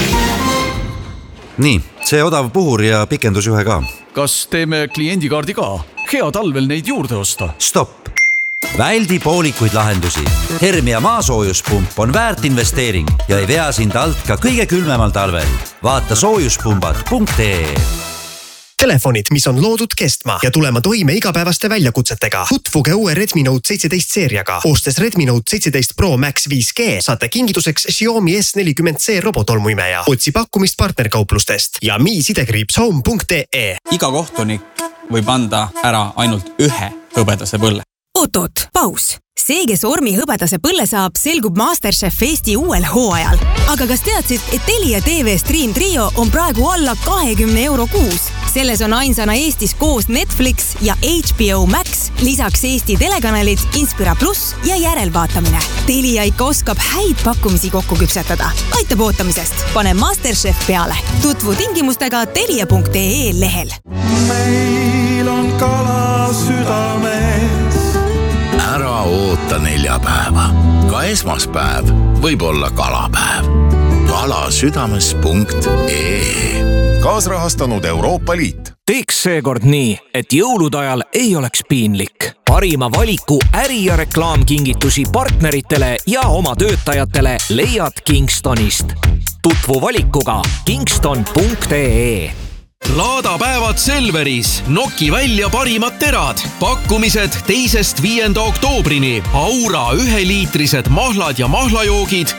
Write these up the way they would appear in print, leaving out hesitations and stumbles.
Nii, see odav puhur ja pikendusjuhe ka. Kas teeme kliendikaardi ka? Hea talvel neid juurde osta. Stopp! Väldi poolikuid lahendusi. Hermia maasoojuspump on väärt investeering ja ei vea sind alt ka kõige külmemal talvel. Vaata soojuspumbad.ee. Telefonid, mis on loodud kestma ja tulema toime igapäevaste väljakutsetega. Tutvuge uue Redmi Note 17 seeriaga. Ostes Redmi Note 17 Pro Max 5G saate kingituseks Xiaomi S40C robotolmuimeja. Otsi pakkumist partnerkauplustest ja miisidekriipshome.ee. Iga kohtunik võib anda ära ainult ühe hõbedase põlle. Oot, paus. See, kes Ormi hõbedase põlle saab, selgub MasterChef Eesti uuel hooajal. Aga kas teadsid, et Telia TV Stream Trio on praegu alla 20 € kuus? Selles on ainsana Eestis koos Netflix ja HBO Max, lisaks Eesti telekanalid, Inspira Plus ja järelvaatamine. Telia ikka oskab häid pakkumisi kokku küpsetada. Aitab ootamisest. Pane MasterChef peale. Tutvu tingimustega telia.ee lehel. Meil on kala südames. Ära oota neljapäeva. Ka esmaspäev võib olla kalapäev. kalasüdames.ee. Kaasrahastanud Euroopa Liit. Teeks seekord nii, et jõulude ajal ei oleks piinlik. Parima valiku äri- ja reklaamkingitusi partneritele ja oma töötajatele leiad Kingstonist. Tutvu valikuga kingston.ee. Laadapäevad Selveris. Noki välja parimad terad. Pakkumised 2.–5. oktoobrini. Aura 1-liitrised mahlad ja mahlajoogid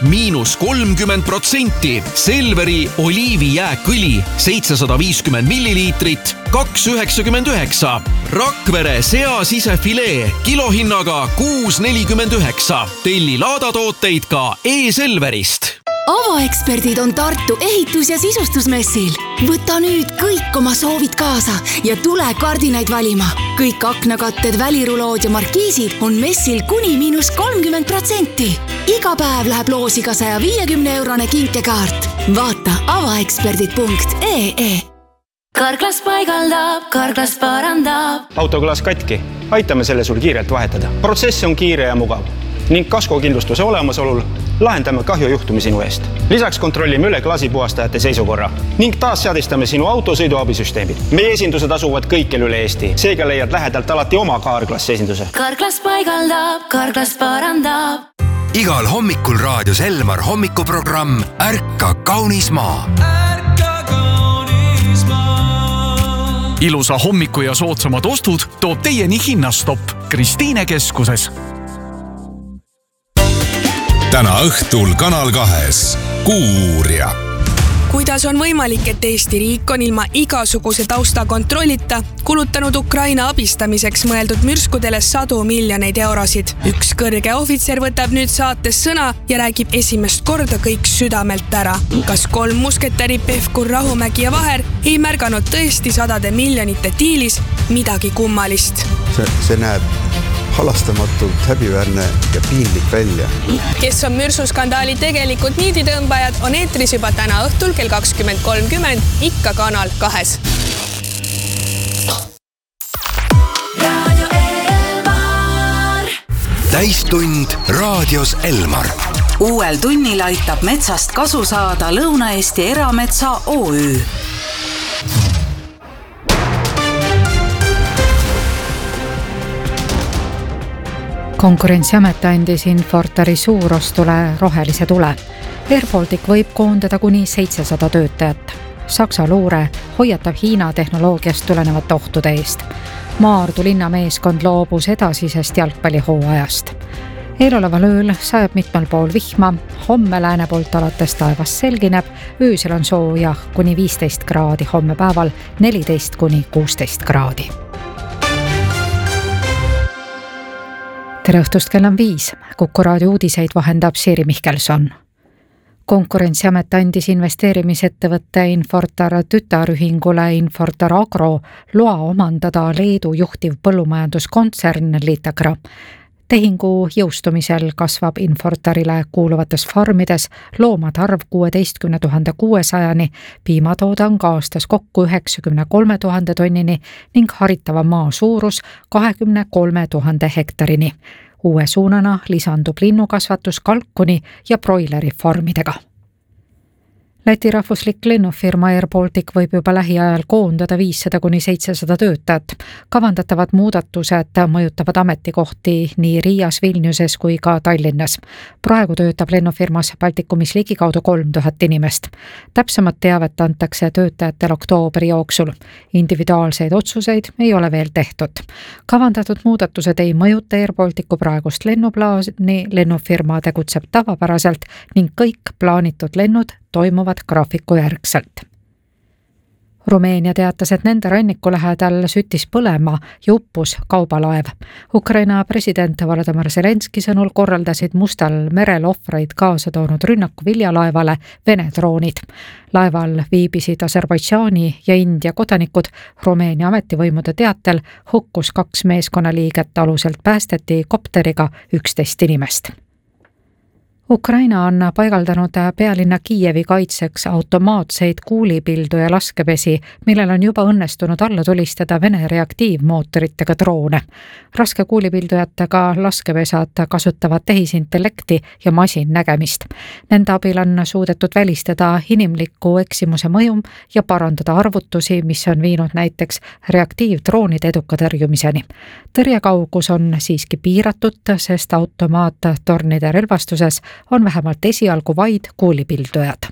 -30%. Selveri oliivijääkõli 750 milliliitrit 2,99. Rakvere seasisefilee kilohinnaga 6,49. Telli laadatooteid ka e-Selverist. Avaeksperdid on Tartu ehitus- ja sisustusmessil. Võta nüüd kõik oma soovid kaasa ja tule kardinaid valima. Kõik aknakatted, välirulood ja markiisid on messil kuni -30%. Iga päev läheb loosi ka 150 € kinkekaart. Vaata avaeksperdid.ee. Karklas paigaldab, Karklas parandab. Autoklaas katki. Aitame selle sul kiirelt vahetada. Protsess on kiire ja mugav. Ning kaskokindlustuse olemasolul lahendame kahjujuhtumi sinu eest. Lisaks kontrollime üle klaasipuhastajate seisukorra ning taas seadistame sinu autosõiduabisüsteemid. Meie esindused asuvad kõikjal üle Eesti. Seega leiad lähedalt alati oma Karklas esinduse. Karklas paigaldab, Karklas parandab. Igal hommikul raadios Elmar hommikuprogramm Ärka kaunis maa. Ilusa hommiku ja soodsamad ostud toob teieni Hinnastopp Kristiine keskuses. Täna õhtul Kanal 2 Kuuuurija. Kuidas on võimalik, et Eesti riik on ilma igasuguse taustakontrollita kulutanud Ukraina abistamiseks mõeldud mürskudele 100 miljoneid eurosid? Üks kõrge ohvitser võtab nüüd saates sõna ja räägib esimest korda kõik südamelt ära. Kas 3 musketäri Pevkur, Rahumägi ja Vaher ei märganud tõesti 100 miljonite diilis midagi kummalist? See näeb halastamatult häbiväärne ja piinlik välja. Kes on mürsuskandaali tegelikud niiditõmbajad, on eetris juba täna õhtul kell 20.30 ikka Kanal 2. Radio Elmar. Täistund raadios Elmar. Uuel tunnil aitab metsast kasu saada Lõuna-Eesti Erametsa OÜ. Konkurentsiamet andis Infortari suurostule rohelise tule. Air Baltic võib koondada kuni 700 töötajat. Saksa luure hoiatab Hiina tehnoloogiast tulenevate ohtude eest. Maardu linnameeskond loobus edasisest jalgpallihooajast. Eeloleval ööl sajab mitmel pool vihma, homme lääne poolt alates taevas selgineb, öösel on sooja kuni 15 kraadi, homme päeval 14 kuni 16 kraadi. Tere õhtust, kell on 5. Kuku raadio uudiseid vahendab Siiri Mihkelson. Konkurentsiamet andis investeerimisettevõtte Infortar tütarühingule Infortar Agro loa omandada Leedu juhtiv põllumajanduskontsern Litagra. Tehingu jõustumisel kasvab Infortarile kuuluvates farmides loomade arv 16 600-ni, piimatoodang aastas kokku 93 000 tonnini ning haritava maa suurus 23 000 hektarini. Uue suunana lisandub linnukasvatus kalkuni ja broileri farmidega. Läti rahvuslik lennufirma Air Baltic võib juba lähiajal koondada 500–700 töötajat. Kavandatavad muudatused mõjutavad ametikohti nii Riias, Vilniuses kui ka Tallinnas. Praegu töötab lennufirmas Baltikumis ligikaudu 3000 inimest. Täpsemat teavet antakse töötajatele oktoobri jooksul. Individuaalseid otsuseid ei ole veel tehtud. Kavandatud muudatused ei mõjuta Air Balticu praegust lennuplaani, lennufirma tegutseb tavapäraselt ning kõik plaanitud lennud toimuvad graafiku järgselt. Rumeenia teatas, et nende ranniku lähedal süttis põlema ja uppus kaubalaev. Ukraina president Volodymyr Zelenski sõnul korraldasid Mustal merel ohvreid kaasa toonud rünnaku viljalaevale Vene droonid. Laeval viibisid Aserbaidžaani ja India kodanikud. Rumeenia ametivõimude teatel hukkus 2 meeskonnaliiget, aluselt päästeti kopteriga 11 inimest. Ukraina on paigaldanud pealinna Kiievi kaitseks automaatseid kuulipildu ja laskepesi, millel on juba õnnestunud alla tulistada Vene reaktiivmootoritega droone. Raske kuulipildujatega laskepesad kasutavad tehisintellekti ja masinnägemist. Nende abil on suudetud välistada inimliku eksimuse mõju ja parandada arvutusi, mis on viinud näiteks reaktiivdroonide eduka tõrjumiseni. Tõrjekaugus on siiski piiratud, sest automaattornide relvastuses on vähemalt esialgu vaid kuulipildujad.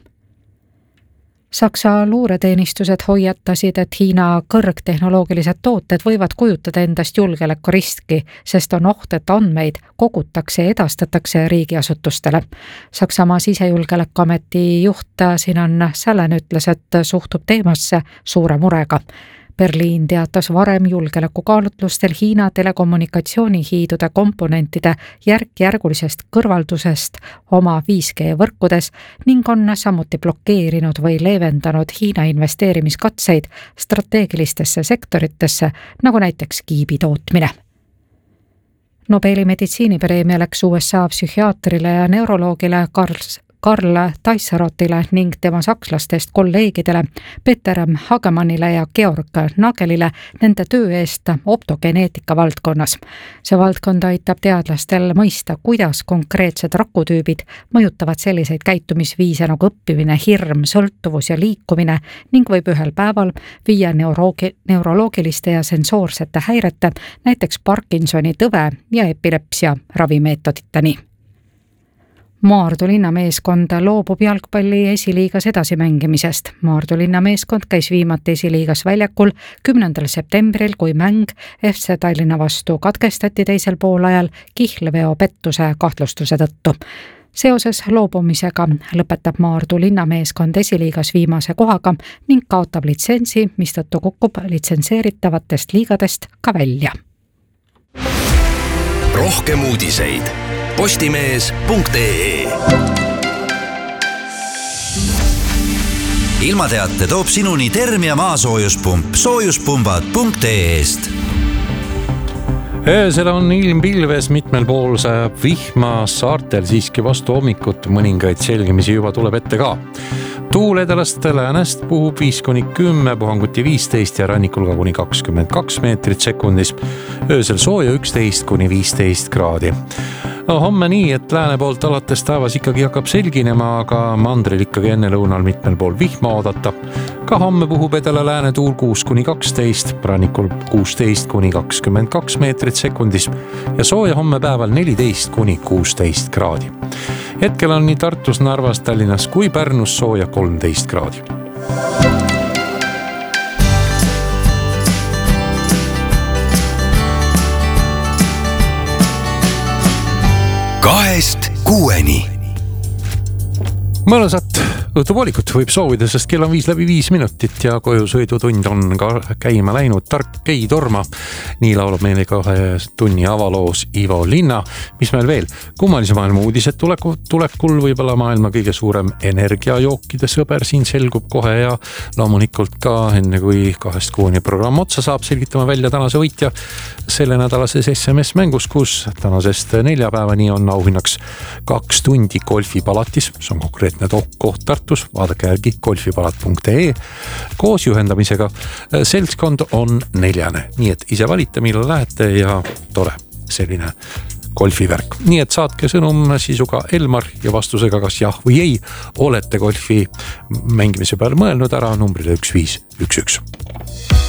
Saksa luureteenistused hoiatasid, et Hiina kõrgtehnoloogilised tooted võivad kujutada endast julgeolekuriski, sest on oht, et andmeid kogutakse ja edastatakse riigiasutustele. Saksamaa sisejulgeolekuameti juht Sinan Sälen ütles, et suhtub teemasse suure murega. Berliin teatas varem julgeolekukaalutlustel Hiina telekommunikatsioonihiidude komponentide järk-järgulisest kõrvaldusest oma 5G-võrkudes ning on samuti blokeerinud või leevendanud Hiina investeerimiskatseid strateegilistesse sektoritesse, nagu näiteks kiibi tootmine. Nobeli meditsiinipreemia läks USA psühhiaatrile ja neuroloogile Karl Taissarotile ning tema sakslastest kolleegidele Peter Hagemannile ja Georg Nagelile nende töö eest optogeneetika valdkonnas. See valdkond aitab teadlastel mõista, kuidas konkreetsed rakutüübid mõjutavad selliseid käitumisviise nagu õppimine, hirm, sõltuvus ja liikumine ning võib ühel päeval viia neuroloogiliste ja sensoorsete häirete, näiteks Parkinsoni tõve ja epilepsia ravimeetoditeni. Maardu linnameeskond loobub jalgpalli esiliigas edasimängimisest. Maardu linnameeskond käis viimati esiliigas väljakul 10. septembril, kui mäng FC Tallinna vastu katkestati teisel poolajal kihlveo pettuse kahtlustuse tõttu. Seoses loobumisega lõpetab Maardu linnameeskond esiliigas viimase kohaga ning kaotab litsentsi, mistõttu kukub litsenseeritavatest liigadest ka välja. Rohkem uudiseid postimees.ee. Ilmateate toob sinuni Termia maasoojuspump soojuspumbad.ee-st. Öösel on ilm pilves, mitmel pool sajab vihma, saartel siiski vastu hommikut, mõningaid selgimisi juba tuleb ette ka. Tuul edalast läänest puhub 5–10, puhanguti 15 ja rannikul ka kuni 22 meetrit sekundis. Öösel sooja 11–15 kraadi. Homme nii, et lääne poolt alates taevas ikkagi hakkab selginema, aga mandril ikkagi enne lõunal mitmel pool vihma oodata. Ka homme puhub edala lääne tuul 6–12, rannikul 16–22 meetrit sekundis ja sooja homme päeval 14–16 kraadi. Hetkel on nii Tartus, Narvas, Tallinnas kui Pärnus sooja 13 kraadi. Kahest kuueni. Mõnusat õhtupoolikut võib soovida, sest kell on 5:05 ja koju sõidutund on ka käima läinud. Tark ei torma. Nii laulab meile 2 tunni avaloos Ivo Linna. Mis meil veel? Kummalise maailma uudised tulekul võib-olla maailma kõige suurem energiajookide sõber siin selgub kohe ja loomulikult ka enne kui 2 kuuni programm otsa saab selgitama välja tänase võitja selle nädalases SMS-mängus, kus tänasest neljapäevani on auhinnaks 2 tundi golfipalatis. See on konkreetne koht Tartus, vaadake järgi golfipalat.ee. Koos juhendamisega seltskond on 4, nii et ise valite, millal lähete ja tore selline golfivärk. Nii et saatke sõnum sisuga Elmar ja vastusega kas jah või ei olete golfi mängimise peale mõelnud ära numbrile 1511.